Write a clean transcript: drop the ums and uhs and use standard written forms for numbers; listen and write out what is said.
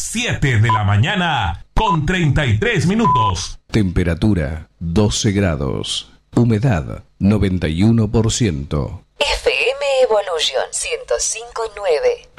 7 de la mañana con 33 minutos. Temperatura 12 grados. Humedad 91%. FM Evolution 105.9.